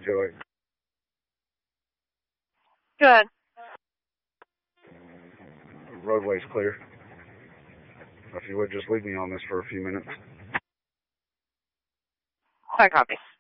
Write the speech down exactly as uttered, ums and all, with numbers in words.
Joey. Good. Roadway's clear. If you would just leave me on this for a few minutes. I copy.